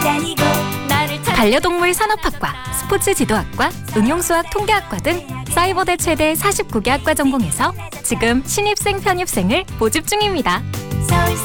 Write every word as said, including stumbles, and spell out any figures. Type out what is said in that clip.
다니고 나를 찾 반려동물 산업학과, 스포츠 지도학과, 응용수학 통계학과 등 사이버대 최대 사십구 개 학과 전공에서 지금 신입생 편입생을 모집 중입니다. 서울